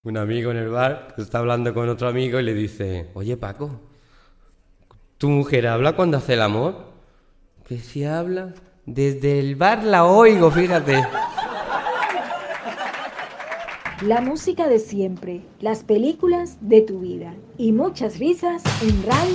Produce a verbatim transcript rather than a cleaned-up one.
Un amigo en el bar está hablando con otro amigo y le dice: oye, Paco, ¿tu mujer habla cuando hace el amor? ¿Que si habla? Desde el bar la oigo, fíjate. La música de siempre, las películas de tu vida y muchas risas en Radio